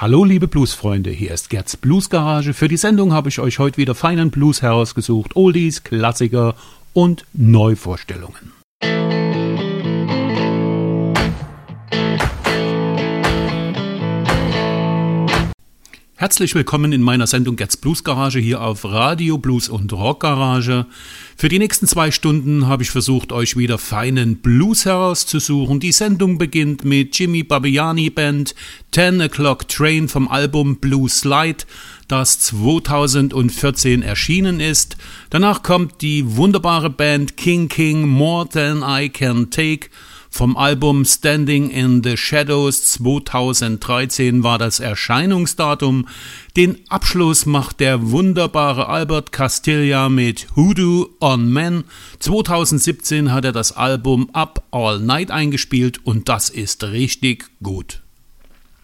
Hallo liebe Bluesfreunde, hier ist Gerds Bluesgarage. Für die Sendung habe ich euch heute wieder feinen Blues herausgesucht, Oldies, Klassiker und Neuvorstellungen. Herzlich willkommen in meiner Sendung Gerds Bluesgarage hier auf Radio Blues und Rock Garage. Für die nächsten 2 Stunden habe ich versucht, euch wieder feinen Blues herauszusuchen. Die Sendung beginnt mit Jimmy Babiani Band 10 O'Clock Train vom Album Blue Slide, das 2014 erschienen ist. Danach kommt die wunderbare Band King More Than I Can Take. Vom Album Standing in the Shadows 2013 war das Erscheinungsdatum. Den Abschluss macht der wunderbare Albert Castiglia mit Hoodoo on Men. 2017 hat er das Album Up All Night eingespielt und das ist richtig gut.